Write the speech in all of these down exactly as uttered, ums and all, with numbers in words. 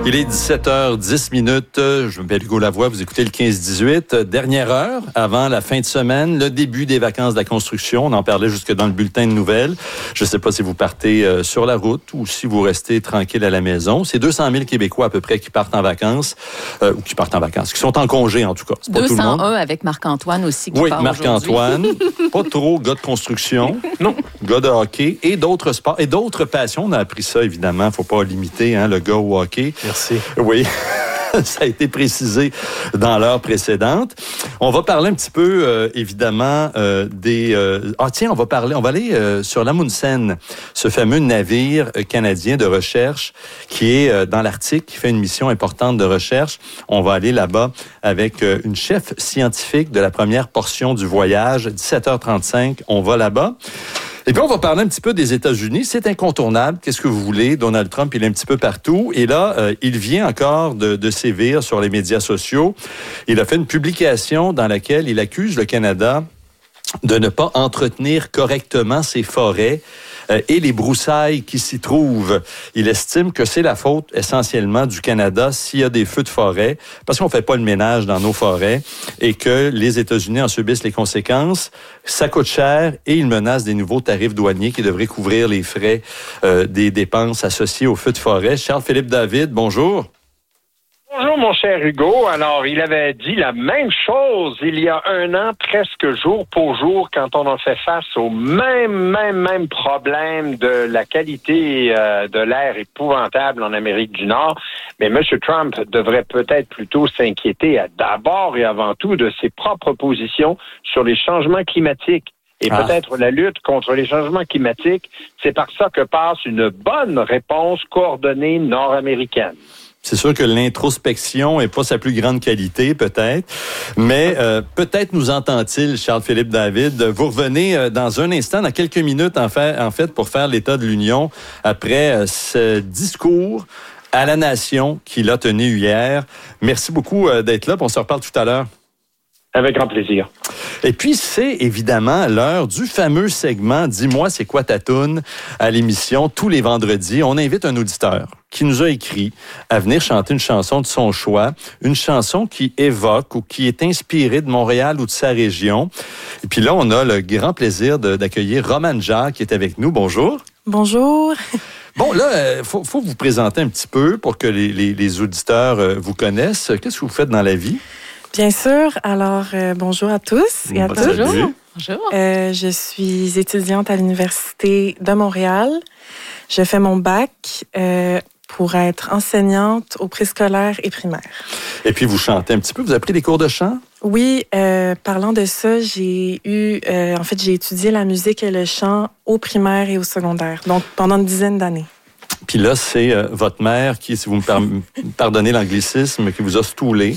Il est dix-sept heures dix minutes. Je m'appelle Hugo Lavoie. Vous écoutez le quinze dix-huit. Dernière heure avant la fin de semaine, le début des vacances de la construction. On en parlait jusque dans le bulletin de nouvelles. Je ne sais pas si vous partez euh, sur la route ou si vous restez tranquille à la maison. C'est deux cent mille Québécois à peu près qui partent en vacances, euh, ou qui partent en vacances, qui sont en congé en tout cas. C'est pas tout le monde. deux cent un avec Marc-Antoine aussi qui oui, part Marc-Antoine. Pas trop gars de construction. Non. Gars de hockey et d'autres sports et d'autres passions. On a appris ça, évidemment. Il ne faut pas limiter hein, le gars au hockey. Merci. Oui. Ça a été précisé dans l'heure précédente. On va parler un petit peu, euh, évidemment, euh, des... Euh... Ah tiens, on va parler, on va aller euh, sur l'Amundsen, ce fameux navire canadien de recherche qui est euh, dans l'Arctique, qui fait une mission importante de recherche. On va aller là-bas avec euh, une chef scientifique de la première portion du voyage. dix-sept heures trente-cinq, on va là-bas. Et puis, on va parler un petit peu des États-Unis. C'est incontournable. Qu'est-ce que vous voulez? Donald Trump, il est un petit peu partout. Et là, euh, il vient encore de, de sévir sur les médias sociaux. Il a fait une publication dans laquelle il accuse le Canada de ne pas entretenir correctement ses forêts euh, et les broussailles qui s'y trouvent. Il estime que c'est la faute essentiellement du Canada s'il y a des feux de forêt, parce qu'on ne fait pas le ménage dans nos forêts et que les États-Unis en subissent les conséquences. Ça coûte cher et il menace des nouveaux tarifs douaniers qui devraient couvrir les frais euh, des dépenses associées aux feux de forêt. Charles-Philippe David, bonjour. Bonjour, mon cher Hugo. Alors, il avait dit la même chose il y a un an, presque jour pour jour, quand on a fait face au même, même, même problème de la qualité euh, de l'air épouvantable en Amérique du Nord. Mais M. Trump devrait peut-être plutôt s'inquiéter à, d'abord et avant tout de ses propres positions sur les changements climatiques. Et ah. peut-être la lutte contre les changements climatiques, c'est par ça que passe une bonne réponse coordonnée nord-américaine. C'est sûr que l'introspection est pas sa plus grande qualité, peut-être, mais euh, peut-être nous entend-il, Charles-Philippe David. Vous revenez euh, dans un instant, dans quelques minutes, en fait, en fait pour faire l'état de l'Union après euh, ce discours à la nation qu'il a tenu hier. Merci beaucoup euh, d'être là, puis on se reparle tout à l'heure. Avec grand plaisir. Et puis, c'est évidemment l'heure du fameux segment « Dis-moi, c'est quoi ta toune » à l'émission tous les vendredis. On invite un auditeur qui nous a écrit à venir chanter une chanson de son choix, une chanson qui évoque ou qui est inspirée de Montréal ou de sa région. Et puis là, on a le grand plaisir de, d'accueillir Romane Jacques qui est avec nous. Bonjour. Bonjour. Bon, là, il faut, faut vous présenter un petit peu pour que les, les, les auditeurs euh, vous connaissent. Qu'est-ce que vous faites dans la vie? Bien sûr. Alors, euh, bonjour à tous et à bon, toutes. Bonjour. Bonjour. Euh, je suis étudiante à l'Université de Montréal. Je fais mon bac euh, pour être enseignante au préscolaire et primaire. Et puis, vous chantez un petit peu. Vous avez pris des cours de chant? Oui. Euh, parlant de ça, j'ai eu... Euh, en fait, j'ai étudié la musique et le chant au primaire et au secondaire. Donc, pendant une dizaine d'années. Puis là, c'est euh, votre mère qui, si vous me par- pardonnez l'anglicisme, qui vous a stoulé.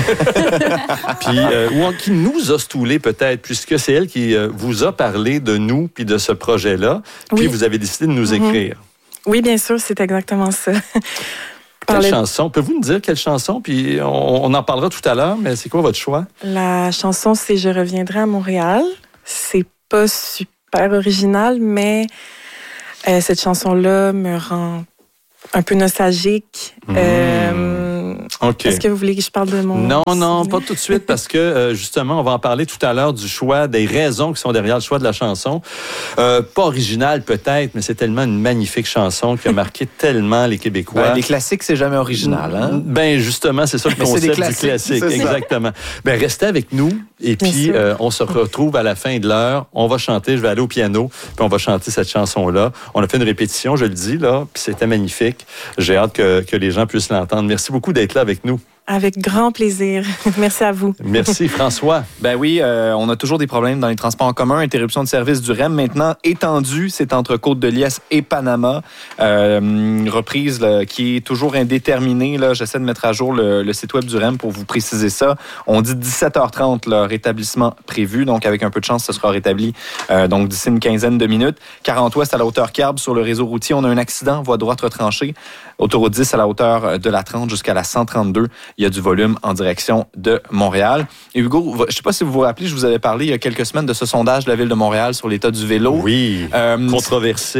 Puis, euh, ou qui nous a stoulé peut-être, puisque c'est elle qui euh, vous a parlé de nous puis de ce projet-là. Puis oui. Vous avez décidé de nous mm-hmm. écrire. Oui, bien sûr, c'est exactement ça. Quelle Parlez... chanson? Pouvez-vous nous dire quelle chanson? Puis on, on en parlera tout à l'heure, mais c'est quoi votre choix? La chanson, c'est « Je reviendrai à Montréal ». C'est pas super original, mais... Euh, cette chanson-là me rend un peu nostalgique. Mmh. Euh, okay. Est-ce que vous voulez que je parle de mon... Non, non, pas tout de suite, parce que euh, justement, on va en parler tout à l'heure du choix, des raisons qui sont derrière le choix de la chanson. Euh, pas originale peut-être, mais c'est tellement une magnifique chanson qui a marqué tellement les Québécois. Ben, les classiques, c'est jamais original, hein? Ben justement, c'est ça le concept du classique. Exactement. Ben restez avec nous, et puis euh, on se retrouve à la fin de l'heure. On va chanter, je vais aller au piano, puis on va chanter cette chanson-là. On a fait une répétition, je le dis, là, puis c'était magnifique. J'ai hâte que, que les gens puissent l'entendre. Merci beaucoup d'être là avec nous. Avec grand plaisir. Merci à vous. Merci, François. Ben oui, euh, on a toujours des problèmes dans les transports en commun. Interruption de service du R E M maintenant étendue. C'est entre Côte-de-Liesse et Panama. Euh, une reprise là, qui est toujours indéterminée. Là. J'essaie de mettre à jour le, le site web du R E M pour vous préciser ça. On dit dix-sept heures trente, le rétablissement prévu. Donc, avec un peu de chance, ce sera rétabli euh, donc d'ici une quinzaine de minutes. quarante ouest à la hauteur Carbe sur le réseau routier. On a un accident, voie droite retranchée. Autoroute dix à la hauteur de la trente jusqu'à la cent trente-deux. Il y a du volume en direction de Montréal. Et Hugo, je ne sais pas si vous vous rappelez, je vous avais parlé il y a quelques semaines de ce sondage de la Ville de Montréal sur l'état du vélo. Oui, euh, controversé.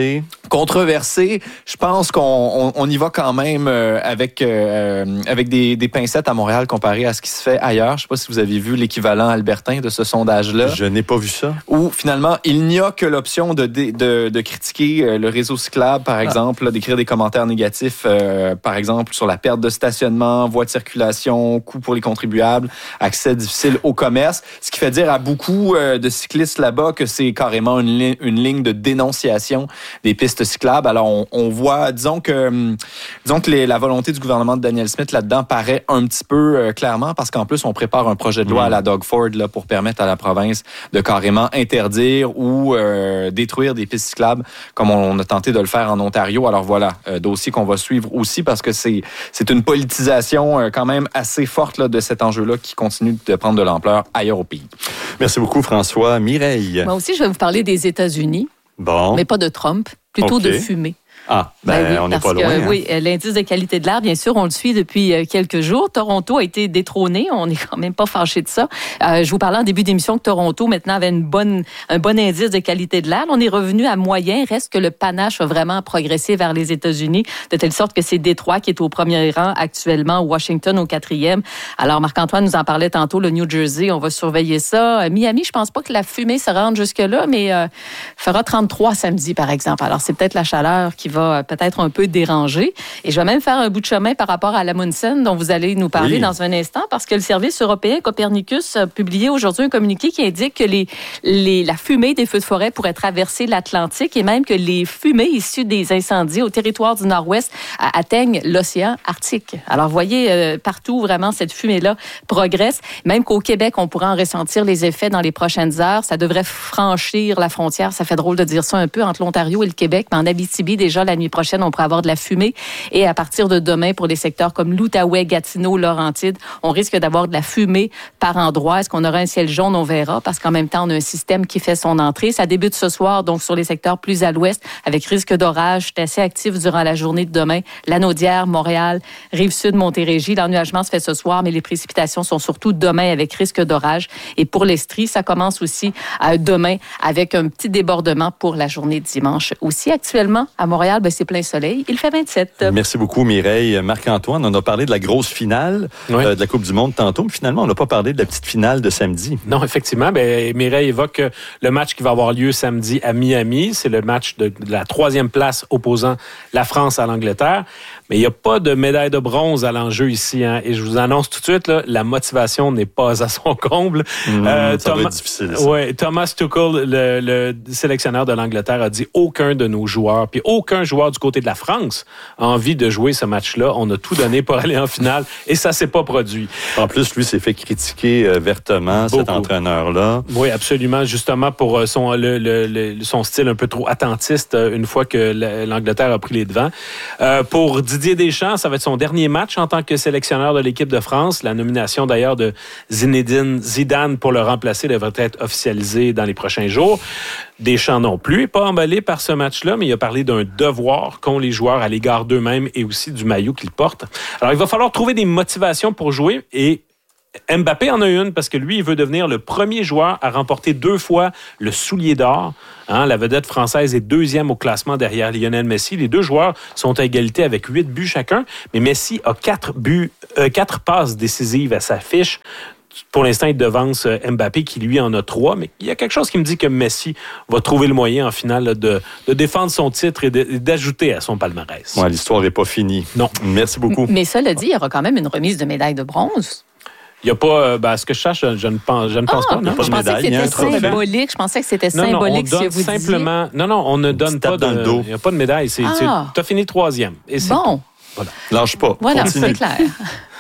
controversé. Je pense qu'on on, on y va quand même euh, avec euh, avec des, des pincettes à Montréal comparé à ce qui se fait ailleurs. Je ne sais pas si vous avez vu l'équivalent albertain de ce sondage-là. Je n'ai pas vu ça. Où finalement, il n'y a que l'option de, de, de, de critiquer le réseau cyclable, par exemple, ah. là, d'écrire des commentaires négatifs, euh, par exemple, sur la perte de stationnement, voies de circulation, coûts pour les contribuables, accès difficile au commerce. Ce qui fait dire à beaucoup euh, de cyclistes là-bas que c'est carrément une, li- une ligne de dénonciation des pistes cyclables. Alors, on, on voit, disons que, disons que les, la volonté du gouvernement de Daniel Smith là-dedans paraît un petit peu euh, clairement, parce qu'en plus, on prépare un projet de loi mmh. à la Doug Ford là, pour permettre à la province de carrément interdire ou euh, détruire des pistes cyclables, comme on a tenté de le faire en Ontario. Alors voilà, euh, dossier qu'on va suivre aussi, parce que c'est, c'est une politisation euh, quand même assez forte là, de cet enjeu-là qui continue de prendre de l'ampleur ailleurs au pays. Merci beaucoup, François. Mireille. Moi aussi, je vais vous parler des États-Unis. Bon. Mais pas de Trump, plutôt okay. de fumée. Ah, ben, ben oui, on n'est pas loin. Que, hein. Oui, l'indice de qualité de l'air, bien sûr, on le suit depuis quelques jours. Toronto a été détrôné. On n'est quand même pas fâché de ça. Euh, je vous parlais en début d'émission que Toronto, maintenant, avait une bonne, un bon indice de qualité de l'air. On est revenu à moyen. Reste que le panache a vraiment progressé vers les États-Unis, de telle sorte que c'est Détroit qui est au premier rang actuellement, Washington au quatrième. Alors, Marc-Antoine nous en parlait tantôt, le New Jersey, on va surveiller ça. Miami, je pense pas que la fumée se rende jusque-là, mais euh, fera trente-trois samedi, par exemple. Alors, c'est peut-être la chaleur qui va peut-être un peu déranger. Et je vais même faire un bout de chemin par rapport à l'Amundsen dont vous allez nous parler oui. dans un instant, parce que le service européen Copernicus a publié aujourd'hui un communiqué qui indique que les, les, la fumée des feux de forêt pourrait traverser l'Atlantique et même que les fumées issues des incendies au territoire du Nord-Ouest atteignent l'océan Arctique. Alors, vous voyez, euh, partout, vraiment, cette fumée-là progresse. Même qu'au Québec, on pourra en ressentir les effets dans les prochaines heures. Ça devrait franchir la frontière. Ça fait drôle de dire ça un peu entre l'Ontario et le Québec, mais en Abitibi, déjà, la nuit prochaine, on pourrait avoir de la fumée. Et à partir de demain, pour les secteurs comme l'Outaouais, Gatineau, Laurentides, on risque d'avoir de la fumée par endroit. Est-ce qu'on aura un ciel jaune? On verra, parce qu'en même temps, on a un système qui fait son entrée. Ça débute ce soir, donc sur les secteurs plus à l'ouest, avec risque d'orage. C'est assez actif durant la journée de demain. Lanaudière, Montréal, Rive-Sud, Montérégie. L'ennuagement se fait ce soir, mais les précipitations sont surtout demain avec risque d'orage. Et pour l'Estrie, ça commence aussi euh, demain avec un petit débordement pour la journée de dimanche. Aussi, actuellement, à Montréal, ben, c'est plein soleil. Il fait vingt-sept. Merci beaucoup, Mireille. Marc-Antoine, on a parlé de la grosse finale oui. euh, de la Coupe du Monde tantôt, mais finalement, on n'a pas parlé de la petite finale de samedi. Non, effectivement. Ben, Mireille évoque le match qui va avoir lieu samedi à Miami. C'est le match de, de la troisième place opposant la France à l'Angleterre. Mais il n'y a pas de médaille de bronze à l'enjeu ici. Hein. Et je vous annonce tout de suite, là, la motivation n'est pas à son comble. Mmh, euh, ça Thomas, va être difficile. Ça. Ouais, Thomas Tuchel, le, le sélectionneur de l'Angleterre, a dit aucun de nos joueurs, puis aucun joueur du côté de la France a envie de jouer ce match-là. On a tout donné pour aller en finale et ça ne s'est pas produit. En plus, lui s'est fait critiquer euh, vertement, Beaucoup. cet entraîneur-là. Oui, absolument. Justement pour son, le, le, le, son style un peu trop attentiste une fois que l'Angleterre a pris les devants. Euh, pour Didier Deschamps, ça va être son dernier match en tant que sélectionneur de l'équipe de France. La nomination d'ailleurs de Zinedine Zidane pour le remplacer devrait être officialisée dans les prochains jours. Deschamps non plus n'est pas emballé par ce match-là, mais il a parlé d'un devoir qu'ont les joueurs à l'égard d'eux-mêmes et aussi du maillot qu'ils portent. Alors, il va falloir trouver des motivations pour jouer et Mbappé en a une parce que lui, il veut devenir le premier joueur à remporter deux fois le soulier d'or. Hein, la vedette française est deuxième au classement derrière Lionel Messi. Les deux joueurs sont à égalité avec huit buts chacun, mais Messi a quatre buts, euh, quatre passes décisives à sa fiche. Pour l'instant, il devance Mbappé, qui lui en a trois. Mais il y a quelque chose qui me dit que Messi va trouver le moyen, en finale, là, de, de défendre son titre et, de, et d'ajouter à son palmarès. Ouais, l'histoire n'est pas finie. Non. Merci beaucoup. Mais cela dit, il y aura quand même une remise de médaille de bronze. Il n'y a pas, ben, à ce que je cherche, je, je ne pense, je ne pense ah, pas. Non? Je pensais médaille, que c'était symbolique. Je pensais que c'était non, symbolique. Non, on donne si vous simplement. Non, non, on ne donne pas de. Il n'y a pas de médaille. C'est, ah. Tu as fini troisième. Et c'est bon. Voilà. Lâche pas. Voilà, Continue. c'est clair.